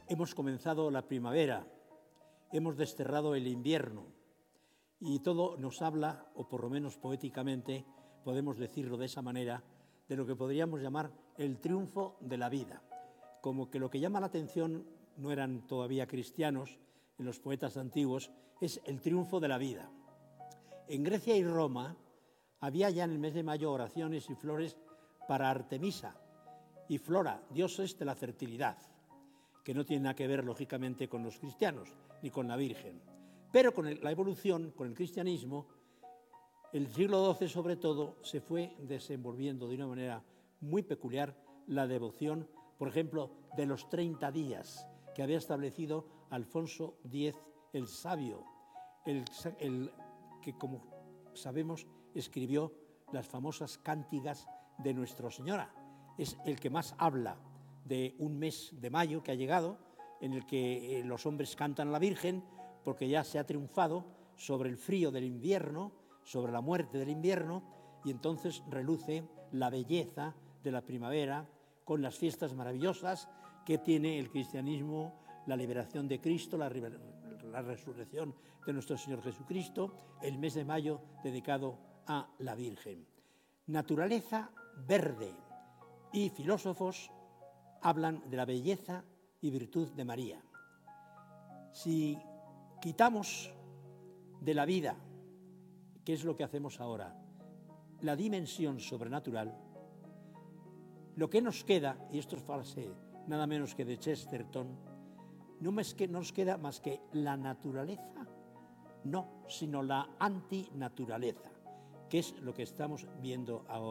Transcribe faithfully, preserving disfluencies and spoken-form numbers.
Hemos comenzado la primavera, hemos desterrado el invierno y todo nos habla, o por lo menos poéticamente podemos decirlo de esa manera, de lo que podríamos llamar el triunfo de la vida. Como que lo que llama la atención, no eran todavía cristianos, en los poetas antiguos, es el triunfo de la vida. En Grecia y Roma había ya en el mes de mayo oraciones y flores para Artemisa y Flora, dioses de la fertilidad, que no tiene nada que ver, lógicamente, con los cristianos ni con la Virgen. Pero con el, la evolución, con el cristianismo, el siglo doce, sobre todo, se fue desenvolviendo de una manera muy peculiar la devoción, por ejemplo, de los treinta días que había establecido Alfonso X el Sabio, el, el que, como sabemos, escribió las famosas cántigas de Nuestra Señora. Es el que más habla de un mes de mayo que ha llegado, en el que los hombres cantan a la Virgen, porque ya se ha triunfado sobre el frío del invierno, sobre la muerte del invierno, y entonces reluce la belleza de la primavera con las fiestas maravillosas que tiene el cristianismo, la liberación de Cristo, la, la resurrección de nuestro Señor Jesucristo, el mes de mayo dedicado a la Virgen. Naturaleza verde y filósofos hablan de la belleza y virtud de María. Si quitamos de la vida, que es lo que hacemos ahora, la dimensión sobrenatural, lo que nos queda, y esto es frase nada menos que de Chesterton, no nos queda más que la naturaleza, no, sino la antinaturaleza, que es lo que estamos viendo ahora.